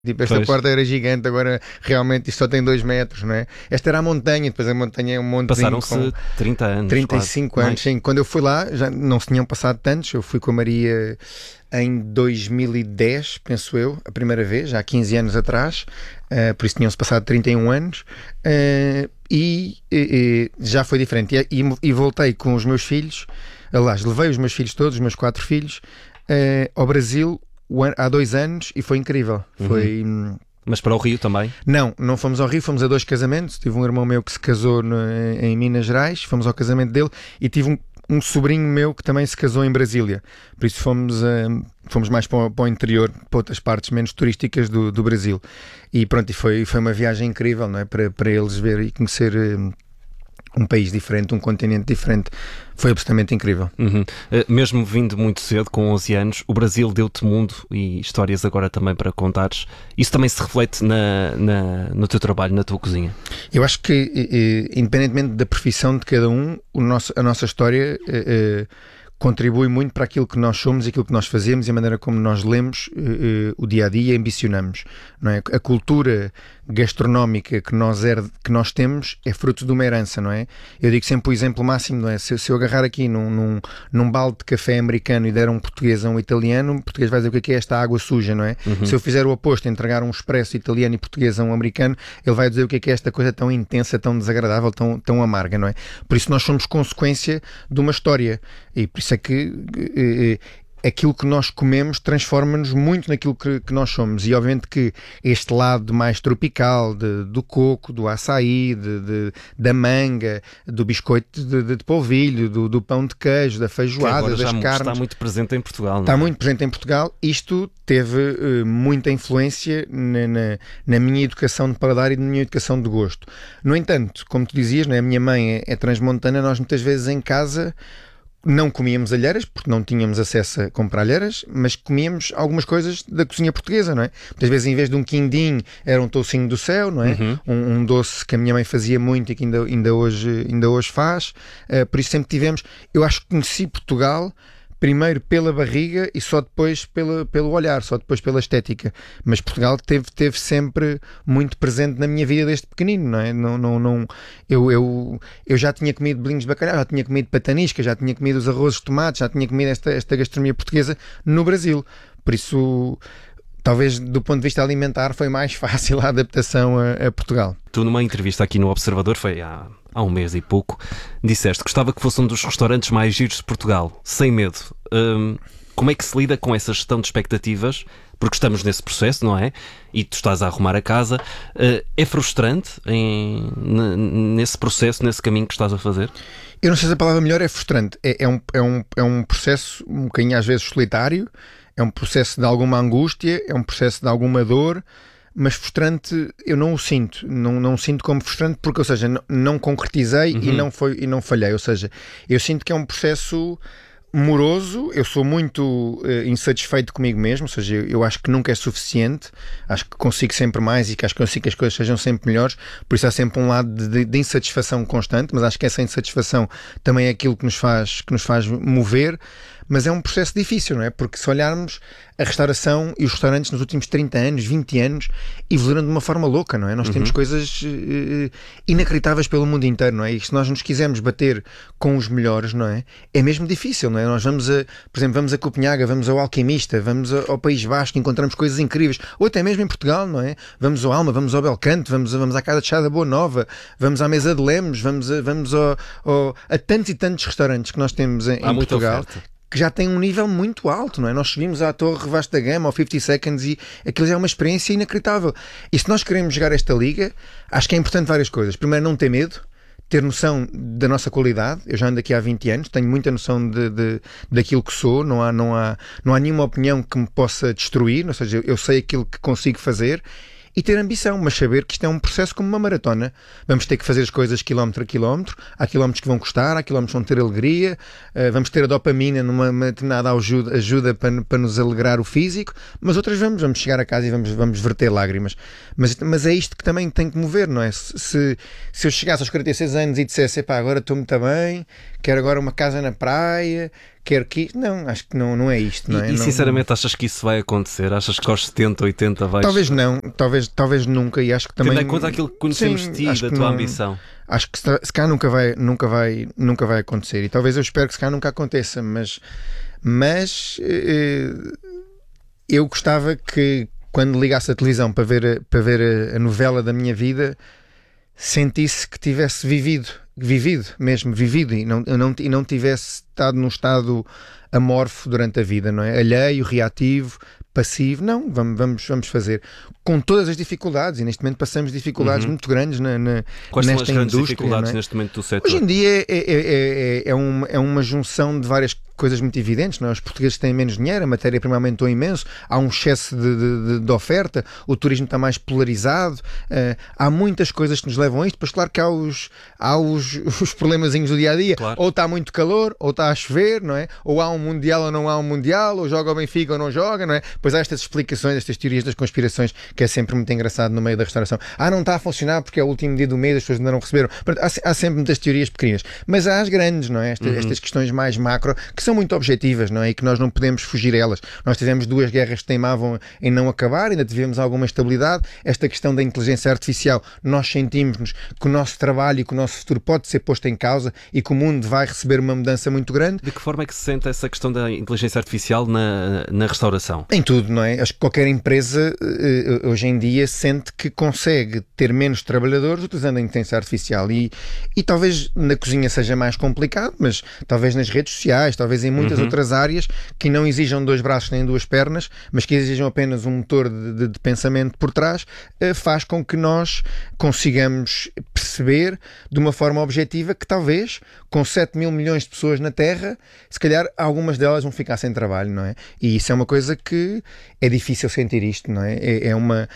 Tipo, esta Pois, porta era gigante, agora realmente isto só tem 2 metros, não é? Esta era a montanha, depois a montanha é um montezinho com passaram-se 30 anos, quase, 35 anos. mais. Sim, quando eu fui lá, já não se tinham passado tantos. Eu fui com a Maria em 2010, penso eu, a primeira vez, já há 15 anos atrás, por isso tinham-se passado 31 anos, já foi diferente. E voltei com os meus filhos, aliás, levei os meus filhos todos, os meus 4 filhos, ao Brasil há 2 anos e foi incrível. Foi. Mas para o Rio também? Não fomos ao Rio, fomos a 2 casamentos. Tive um irmão meu que se casou em Minas Gerais, fomos ao casamento dele, e tive um sobrinho meu que também se casou em Brasília. Por isso fomos mais para o interior, para outras partes menos turísticas do Brasil. E pronto, e foi uma viagem incrível, não é? Para eles ver e conhecer um país diferente, um continente diferente. Foi absolutamente incrível. Mesmo vindo muito cedo, com 11 anos, o Brasil deu-te mundo e histórias agora também para contares. Isso também se reflete no teu trabalho, na tua cozinha? Eu acho que, independentemente da profissão de cada um, a nossa história contribui muito para aquilo que nós somos, aquilo que nós fazemos e a maneira como nós lemos o dia-a-dia e ambicionamos, não é? A cultura gastronómica que nós temos é fruto de uma herança, não é? Eu digo sempre o exemplo máximo, não é? Se eu agarrar aqui num balde de café americano e der um português a um italiano, o português vai dizer o que é esta água suja, não é? Se eu fizer o oposto, entregar um expresso italiano e português a um americano, ele vai dizer o que é esta coisa tão intensa, tão desagradável, tão amarga, não é? Por isso nós somos consequência de uma história, e por isso é que aquilo que nós comemos transforma-nos muito naquilo que nós somos. E obviamente que este lado mais tropical do coco, do açaí, da manga, do biscoito de polvilho, do pão de queijo, da feijoada, das carnes, está muito presente em Portugal, não é? Está muito presente em Portugal. Isto teve muita influência na minha educação de paladar e na minha educação de gosto. No entanto, como tu dizias, não é? A minha mãe é transmontana, nós muitas vezes em casa não comíamos alheiras, porque não tínhamos acesso a comprar alheiras, mas comíamos algumas coisas da cozinha portuguesa, não é? Muitas vezes, em vez de um quindim, era um toucinho do céu, não é? Um doce que a minha mãe fazia muito e que ainda hoje faz. Por isso sempre tivemos... Eu acho que conheci Portugal primeiro pela barriga e só depois pelo olhar, só depois pela estética. Mas Portugal teve sempre muito presente na minha vida desde pequenino, não é? Eu já tinha comido bolinhos de bacalhau, já tinha comido patanisca, já tinha comido os arrozes de tomate, já tinha comido esta gastronomia portuguesa no Brasil. Por isso, talvez do ponto de vista alimentar foi mais fácil a adaptação a Portugal. Tu, numa entrevista aqui no Observador, foi há um mês e pouco, disseste que gostava que fosse um dos restaurantes mais giros de Portugal, sem medo. Como é que se lida com essa gestão de expectativas? Porque estamos nesse processo, não é? E tu estás a arrumar a casa. É frustrante nesse processo, nesse caminho que estás a fazer? Eu não sei se a palavra melhor é frustrante. É um processo um bocadinho às vezes solitário, é um processo de alguma angústia, é um processo de alguma dor, mas frustrante eu não o sinto. Não sinto como frustrante porque, ou seja, não concretizei e não falhei. Ou seja, eu sinto que é um processo moroso. Eu sou muito insatisfeito comigo mesmo, ou seja, eu acho que nunca é suficiente, acho que consigo sempre mais e que acho que consigo que as coisas sejam sempre melhores, por isso há sempre um lado de insatisfação constante, mas acho que essa insatisfação também é aquilo que nos faz mover. Mas é um processo difícil, não é? Porque se olharmos, a restauração e os restaurantes nos últimos 30 anos, 20 anos, evoluíram de uma forma louca, não é? Nós temos coisas inacreditáveis pelo mundo inteiro, não é? E se nós nos quisermos bater com os melhores, não é? É mesmo difícil, não é? Nós por exemplo, vamos a Copenhaga, vamos ao Alquimista, vamos ao País Basco, encontramos coisas incríveis, ou até mesmo em Portugal, não é? Vamos ao Alma, vamos ao Belcanto, vamos à Casa de Chá da Boa Nova, vamos à Mesa de Lemos, vamos a tantos e tantos restaurantes que nós temos em Portugal. Oferta. Que já tem um nível muito alto, não é? Nós subimos à Torre Vasta Gama, ao 50 Seconds, e aquilo já é uma experiência inacreditável. E se nós queremos jogar esta liga, acho que é importante várias coisas. Primeiro, não ter medo, ter noção da nossa qualidade. Eu já ando aqui há 20 anos, tenho muita noção daquilo que sou, não há nenhuma opinião que me possa destruir, ou seja, eu sei aquilo que consigo fazer. E ter ambição, mas saber que isto é um processo como uma maratona. Vamos ter que fazer as coisas quilómetro a quilómetro. Há quilómetros que vão custar, há quilómetros que vão ter alegria, vamos ter a dopamina numa determinada ajuda para nos alegrar o físico, mas outras vamos chegar a casa e vamos verter lágrimas. Mas é isto que também tem que mover, não é? Se eu chegasse aos 46 anos e dissesse, epá, agora estou muito bem, quero agora uma casa na praia, quero que... Não, acho que não é isto, não é? E sinceramente achas que isso vai acontecer? Achas que aos 70, 80 vais... Talvez não, talvez nunca, e acho que também... Tendo em conta aquilo que conhecemos de ti e da tua ambição. Acho que se calhar nunca vai acontecer, e talvez eu espero que se calhar nunca aconteça, mas eu gostava que quando ligasse a televisão para ver a novela da minha vida, sentisse que tivesse vivido e não tivesse estado num estado amorfo durante a vida, não é? Alheio, reativo, passivo. Não, vamos fazer com todas as dificuldades, e neste momento passamos dificuldades muito grandes Quais nesta são as grandes indústria, dificuldades não é? neste momento do setor? Hoje em dia é uma junção de várias coisas muito evidentes, não é? Os portugueses têm menos dinheiro, a matéria-prima aumentou imenso, há um excesso de oferta, o turismo está mais polarizado, há muitas coisas que nos levam a isto. Pois claro que há os problemazinhos do dia-a-dia, claro. Ou está muito calor, ou está a chover, não é? Ou há um Mundial ou não há um Mundial, ou joga o Benfica ou não joga, não é? Pois há estas explicações, estas teorias das conspirações, que é sempre muito engraçado no meio da restauração. Não está a funcionar porque é o último dia do mês, as pessoas ainda não receberam. Há sempre muitas teorias pequenas, mas há as grandes, não é? Estas questões mais macro, que são muito objetivas, não é? E que nós não podemos fugir a elas. Nós tivemos 2 guerras que teimavam em não acabar, ainda tivemos alguma estabilidade. Esta questão da inteligência artificial, nós sentimos-nos que o nosso trabalho e que o nosso futuro pode ser posto em causa e que o mundo vai receber uma mudança muito grande. De que forma é que se sente essa questão da inteligência artificial na restauração? Em tudo, não é? Acho que qualquer empresa hoje em dia sente que consegue ter menos trabalhadores utilizando a inteligência artificial, e talvez na cozinha seja mais complicado, mas talvez nas redes sociais, talvez em muitas outras áreas que não exijam 2 braços nem 2 pernas, mas que exijam apenas um motor de pensamento por trás, faz com que nós consigamos perceber de uma forma objetiva que talvez com 7 mil milhões de pessoas na Terra, se calhar algumas delas vão ficar sem trabalho, não é? E isso é uma coisa que é difícil sentir isto, não é? É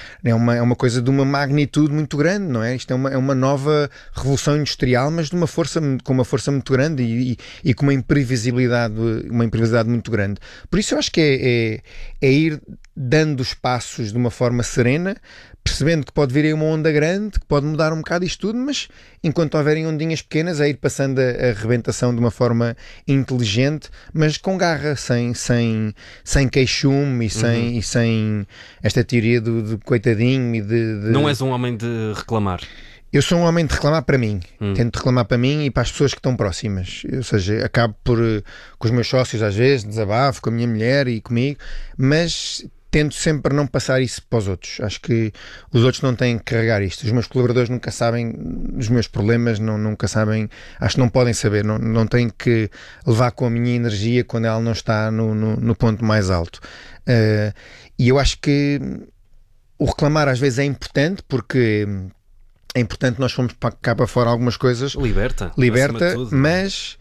uma coisa de uma magnitude muito grande, não é? Isto é uma nova revolução industrial, mas com uma força muito grande e com uma imprevisibilidade muito grande. Por isso eu acho que é ir dando os passos de uma forma serena, percebendo que pode vir aí uma onda grande, que pode mudar um bocado isto tudo, mas enquanto houverem ondinhas pequenas, é ir passando a arrebentação de uma forma inteligente, mas com garra, sem queixume e sem esta teoria do coitadinho e Não és um homem de reclamar? Eu sou um homem de reclamar para mim. Tento reclamar para mim e para as pessoas que estão próximas. Ou seja, acabo com os meus sócios às vezes, desabafo com a minha mulher e comigo, mas tento sempre não passar isso para os outros. Acho que os outros não têm que carregar isto. Os meus colaboradores nunca sabem dos meus problemas, nunca sabem, acho que não podem saber, não têm que levar com a minha energia quando ela não está no ponto mais alto. E eu acho que o reclamar às vezes é importante, porque é importante nós fomos cá para fora algumas coisas. Liberta, mas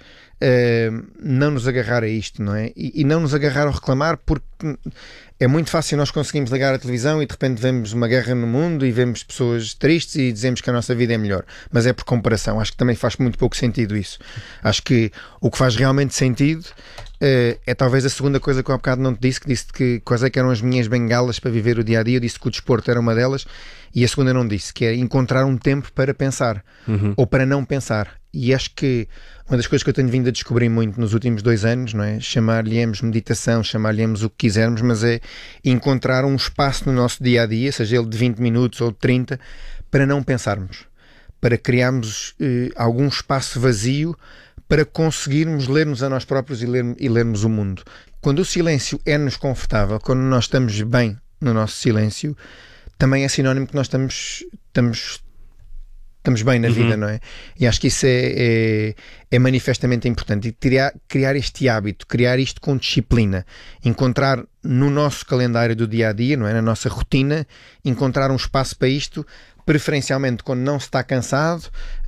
não nos agarrar a isto, não é? E não nos agarrar ao reclamar, porque é muito fácil nós conseguimos ligar a televisão e de repente vemos uma guerra no mundo e vemos pessoas tristes e dizemos que a nossa vida é melhor, mas é por comparação. Acho que também faz muito pouco sentido isso. Acho que o que faz realmente sentido é talvez a segunda coisa que eu há bocado não te disse, que disse que quais é que eram as minhas bengalas para viver o dia-a-dia. Eu disse que o desporto era uma delas, e a segunda não disse, que é encontrar um tempo para pensar ou para não pensar. E acho que uma das coisas que eu tenho vindo a descobrir muito nos últimos 2 anos, não é? Chamar-lhe-emos meditação, chamar-lhe-emos o que quisermos, mas é encontrar um espaço no nosso dia-a-dia, seja ele de 20 minutos ou de 30, para não pensarmos, para criarmos algum espaço vazio para conseguirmos ler-nos a nós próprios e lermos o mundo. Quando o silêncio é-nos confortável, quando nós estamos bem no nosso silêncio, também é sinónimo que nós estamos bem na vida, não é? E acho que isso é manifestamente importante. E criar este hábito, criar isto com disciplina, encontrar no nosso calendário do dia-a-dia, não é? Na nossa rotina, encontrar um espaço para isto, preferencialmente quando não se está cansado,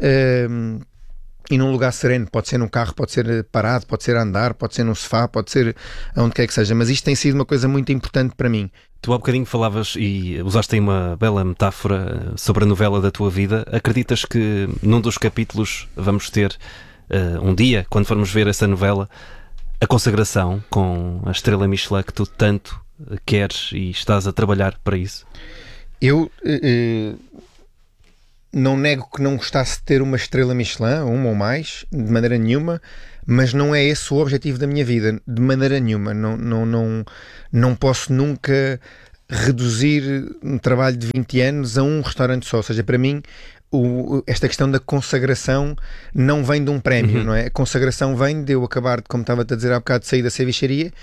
e num lugar sereno. Pode ser num carro, pode ser parado, pode ser a andar, pode ser num sofá, pode ser onde quer que seja, mas isto tem sido uma coisa muito importante para mim. Tu há bocadinho falavas e usaste aí uma bela metáfora sobre a novela da tua vida. Acreditas que num dos capítulos vamos ter um dia, quando formos ver essa novela, a consagração com a estrela Michelin que tu tanto queres e estás a trabalhar para isso? Eu Não nego que não gostasse de ter uma estrela Michelin, uma ou mais, de maneira nenhuma, mas não é esse o objetivo da minha vida, de maneira nenhuma. Não posso nunca reduzir um trabalho de 20 anos a um restaurante só. Ou seja, para mim, esta questão da consagração não vem de um prémio, não é? A consagração vem de eu acabar, como estava-te a dizer há bocado, de sair da cevicharia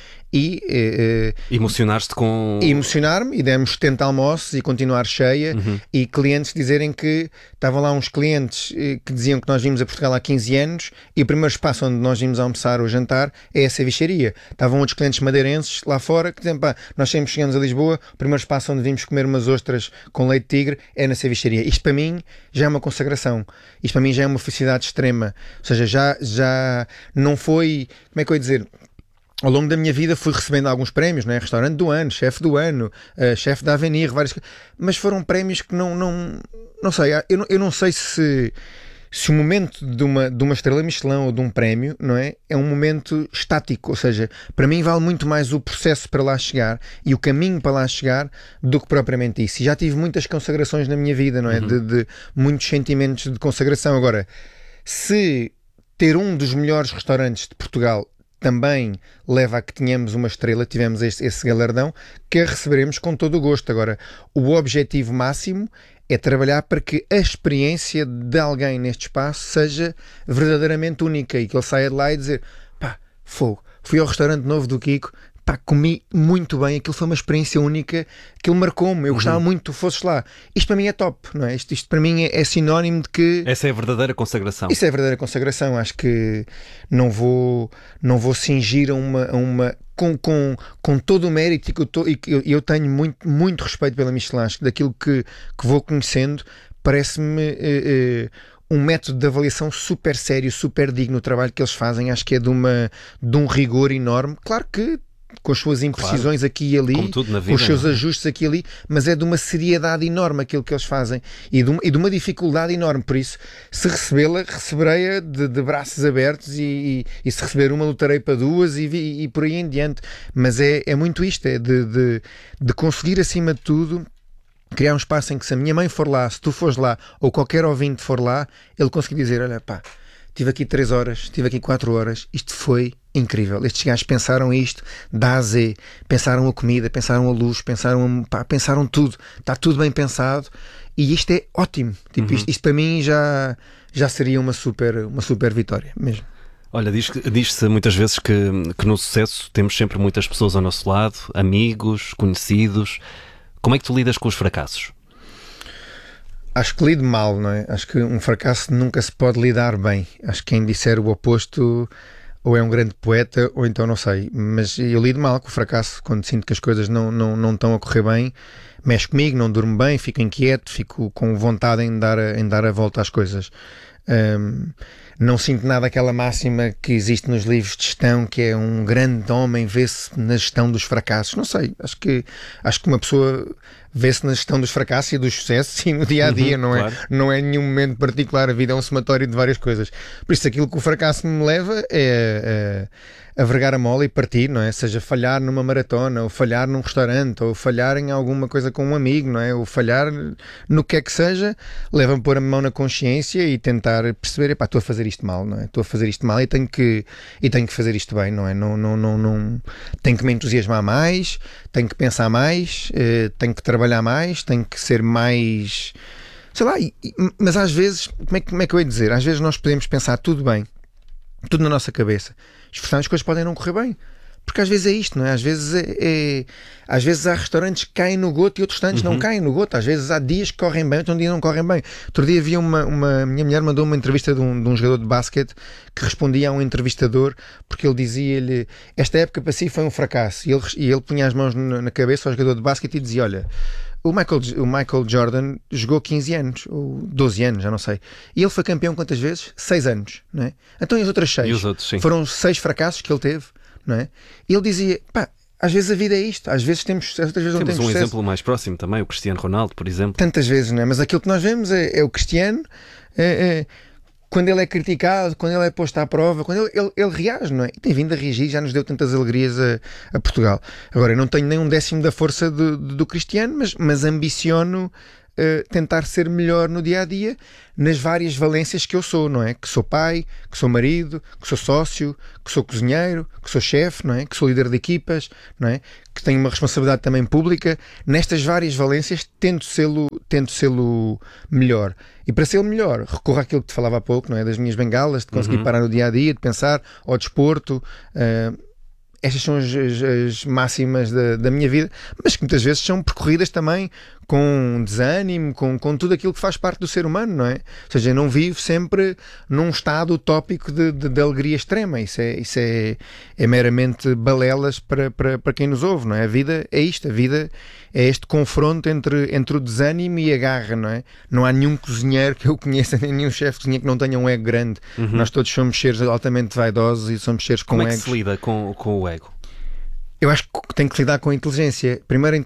e emocionar-te com... emocionar-me e demos 70 almoços e continuar cheia e clientes dizerem que estavam lá uns clientes que diziam que nós vimos a Portugal há 15 anos e o primeiro espaço onde nós vimos almoçar ou jantar é a cevicharia. Estavam outros clientes madeirenses lá fora que diziam, pá, nós sempre chegamos a Lisboa, o primeiro espaço onde vimos comer umas ostras com leite de tigre é na cevicharia. Isto para mim já é uma consagração. Isto para mim já é uma felicidade extrema. Ou seja, já não foi, como é que eu ia dizer... Ao longo da minha vida fui recebendo alguns prémios, não é? Restaurante do ano, chefe do ano, chefe da Avenir, várias coisas. Mas foram prémios que não sei. Eu não sei se o momento de uma estrela Michelin ou de um prémio, não é? É um momento estático. Ou seja, para mim vale muito mais o processo para lá chegar e o caminho para lá chegar do que propriamente isso. E já tive muitas consagrações na minha vida, não é? De muitos sentimentos de consagração. Agora, se ter um dos melhores restaurantes de Portugal também leva a que tenhamos uma estrela, tivemos esse galardão, que a receberemos com todo o gosto. Agora, o objetivo máximo é trabalhar para que a experiência de alguém neste espaço seja verdadeiramente única e que ele saia de lá e dizer, pá, fogo, fui ao restaurante novo do Kiko, pá, comi muito bem, aquilo foi uma experiência única, aquilo marcou-me, eu gostava muito que tu fosses lá. Isto para mim é top, não é? Isto para mim é sinónimo de que... Essa é a verdadeira consagração. Isso é a verdadeira consagração. Acho que não vou cingir a uma com todo o mérito e que eu tenho muito respeito pela Michelin. Acho que daquilo que vou conhecendo, parece-me... um método de avaliação super sério, super digno. O trabalho que eles fazem, acho que é de um rigor enorme. Claro que com as suas imprecisões, claro, aqui e ali, como tudo na vida, com os seus ajustes aqui e ali, mas é de uma seriedade enorme aquilo que eles fazem e de uma dificuldade enorme. Por isso, se recebê-la, receberei-a de braços abertos e se receber uma, lutarei para duas e por aí em diante. Mas é muito isto, é de conseguir, acima de tudo, criar um espaço em que, se a minha mãe for lá, se tu fores lá, ou qualquer ouvinte for lá, ele conseguir dizer, olha pá, estive aqui 3 horas, estive aqui 4 horas, isto foi incrível. Estes gajos pensaram isto da A a Z, pensaram a comida, pensaram a luz, pensaram tudo, está tudo bem pensado e isto é ótimo. Tipo, isto para mim já seria uma super vitória mesmo. Olha, diz-se muitas vezes que no sucesso temos sempre muitas pessoas ao nosso lado, amigos, conhecidos. Como é que tu lidas com os fracassos? Acho que lido mal, não é? Acho que um fracasso nunca se pode lidar bem. Acho que quem disser o oposto ou é um grande poeta ou então não sei. Mas eu lido mal com o fracasso quando sinto que as coisas não estão a correr bem. Mexe comigo, não durmo bem, fico inquieto, fico com vontade em dar a volta às coisas. Não sinto nada aquela máxima que existe nos livros de gestão, que é um grande homem vê-se na gestão dos fracassos. Não sei, acho que uma pessoa vê-se na gestão dos fracassos e dos sucessos e no dia-a-dia, não é nenhum momento particular. A vida é um somatório de várias coisas. Por isso, aquilo que o fracasso me leva é a vergar a mola e partir, não é? Seja falhar numa maratona, ou falhar num restaurante, ou falhar em alguma coisa com um amigo, não é? Ou falhar no que é que seja, leva-me a pôr a mão na consciência e tentar perceber, epá, estou a fazer isto mal, não é? Estou a fazer isto mal e tenho que fazer isto bem, não é? Não, tenho que me entusiasmar mais, tenho que pensar mais, tenho que trabalhar mais, tenho que ser mais... Sei lá, mas às vezes, como é que eu ia dizer? Às vezes nós podemos pensar tudo bem, tudo na nossa cabeça, esforçarmos, as coisas podem não correr bem, porque às vezes é isto, não é? Às vezes há restaurantes que caem no goto e outros tantos não caem no goto. Às vezes há dias que correm bem, outro dia não correm bem. Outro dia havia minha mulher mandou uma entrevista de um jogador de basquete que respondia a um entrevistador porque ele dizia-lhe, esta época para si foi um fracasso, e ele punha as mãos na cabeça ao jogador de basquete e dizia, olha, o Michael Jordan jogou 15 anos, ou 12 anos, já não sei. E ele foi campeão quantas vezes? 6 anos, não é? Então e as outras 6? E os outros, sim. Foram 6 fracassos que ele teve, não é? E ele dizia, pá, às vezes a vida é isto, às vezes temos sucesso, outras vezes não temos sucesso. Temos exemplo mais próximo também, o Cristiano Ronaldo, por exemplo. Tantas vezes, não é? Mas aquilo que nós vemos é o Cristiano... quando ele é criticado, quando ele é posto à prova, quando ele reage, não é? E tem vindo a reagir, já nos deu tantas alegrias a Portugal. Agora, eu não tenho nem um décimo da força do Cristiano, mas ambiciono tentar ser melhor no dia-a-dia nas várias valências que eu sou, não é? Que sou pai, que sou marido, que sou sócio, que sou cozinheiro, que sou chefe, não é? Que sou líder de equipas, não é? Que tenho uma responsabilidade também pública. Nestas várias valências tento sê-lo melhor. E para ser melhor, recorro àquilo que te falava há pouco, não é? Das minhas bengalas, de conseguir parar no dia-a-dia, de pensar ao desporto. Estas são as máximas da minha vida, mas que muitas vezes são percorridas também com desânimo, com tudo aquilo que faz parte do ser humano, não é? Ou seja, eu não vivo sempre num estado utópico de alegria extrema. Isso é meramente balelas para quem nos ouve, não é? A vida é isto, a vida é este confronto entre o desânimo e a garra, não é? Não há nenhum cozinheiro que eu conheça, nem nenhum chefe de cozinha que não tenha um ego grande. Nós todos somos seres altamente vaidosos e somos seres com egos. Como é que se lida com o ego? Eu acho que tem que lidar com a inteligência. Primeiro,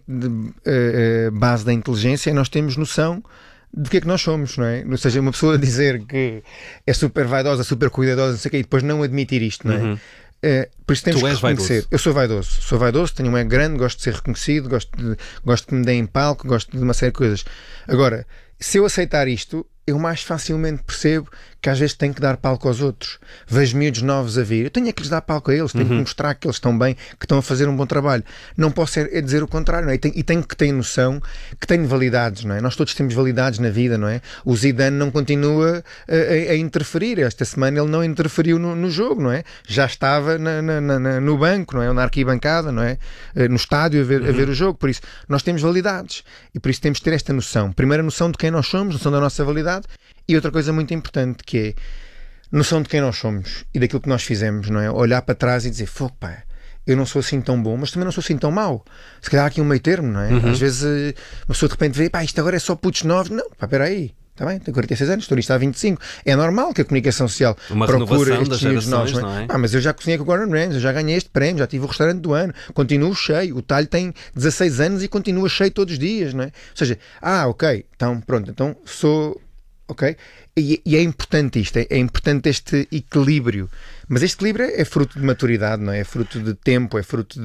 base da inteligência é nós termos noção do que é que nós somos, não é? Ou seja, uma pessoa dizer que é super vaidosa, super cuidadosa, não sei o quê, e depois não admitir isto, não é? Por isso temos que reconhecer. Vaidoso. Eu sou vaidoso, tenho um ego grande, gosto de ser reconhecido, gosto que me deem palco, gosto de uma série de coisas. Agora, se eu aceitar isto, eu mais facilmente percebo que às vezes tenho que dar palco aos outros. Vejo miúdos novos a vir, eu tenho é que lhes dar palco a eles, tenho que mostrar que eles estão bem, que estão a fazer um bom trabalho. Não posso dizer o contrário, não é? E tenho que ter noção que tenho validades, não é? Nós todos temos validades na vida, não é? O Zidane não continua a interferir. Esta semana ele não interferiu no jogo, não é? Já estava no banco, não é? Ou na arquibancada, não é? No estádio a ver o jogo. Por isso, nós temos validades e por isso temos que ter esta noção. Primeira noção de quem nós somos, noção da nossa validade. E outra coisa muito importante que é noção de quem nós somos e daquilo que nós fizemos, não é? Olhar para trás e dizer, fogo, pá, eu não sou assim tão bom, mas também não sou assim tão mau. Se calhar há aqui um meio termo, não é? Às vezes uma pessoa de repente vê, pá, isto agora é só putos novos. Não, pá, espera aí. Está bem, tenho 46 anos, estou nisto há 25. É normal que a comunicação social procure estes miúdos novos, não é? Mas eu já cozinhei com o Gordon Ramsay, eu já ganhei este prémio, já tive o restaurante do ano, continuo cheio. O talho tem 16 anos e continua cheio todos os dias, não é? Ou seja, ok, então pronto, então sou... Ok? E é importante isto, é importante este equilíbrio, mas este equilíbrio é fruto de maturidade, não é? É fruto de tempo, é fruto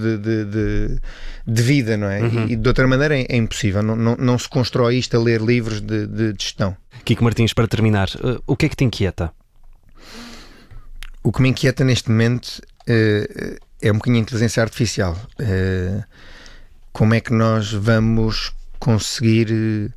de vida, não é? E de outra maneira é impossível, não se constrói isto a ler livros de gestão. Kiko Martins, para terminar, o que é que te inquieta? O que me inquieta neste momento é um bocadinho a inteligência artificial. Como é que nós vamos conseguir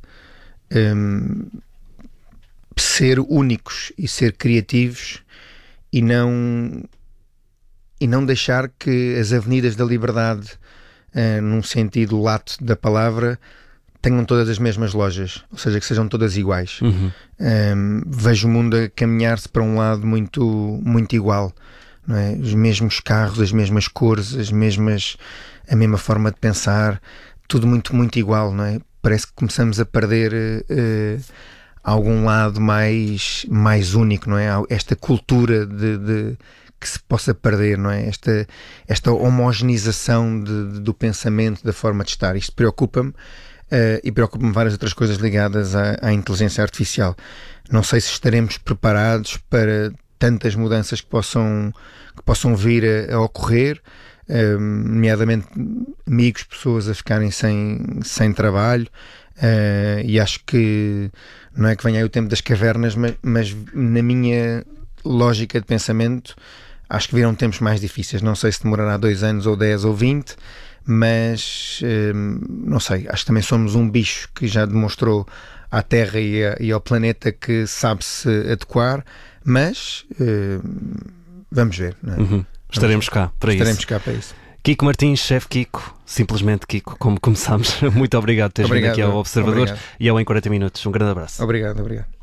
ser únicos e ser criativos e não deixar que as avenidas da liberdade, num sentido lato da palavra, tenham todas as mesmas lojas, ou seja, que sejam todas iguais. Vejo o mundo a caminhar-se para um lado muito, muito igual, não é? Os mesmos carros, as mesmas cores, a mesma forma de pensar, tudo muito, muito igual, não é? Parece que começamos a perder algum lado mais único, não é? Esta cultura de que se possa perder, não é? Esta homogeneização do pensamento, da forma de estar. Isto preocupa-me e preocupa-me várias outras coisas ligadas à inteligência artificial. Não sei se estaremos preparados para tantas mudanças que possam vir a ocorrer, nomeadamente amigos, pessoas a ficarem sem trabalho. E acho que não é que venha aí o tempo das cavernas, mas na minha lógica de pensamento acho que virão tempos mais difíceis. Não sei se demorará 2 anos ou 10 ou 20, mas não sei, acho que também somos um bicho que já demonstrou à Terra e ao planeta que sabe-se adequar, mas vamos ver, não é? Estaremos cá para isso. Kiko Martins, chefe Kiko, simplesmente Kiko, como começámos. Muito obrigado por teres vindo aqui ao Observador e ao Em 40 Minutos. Um grande abraço. Obrigado.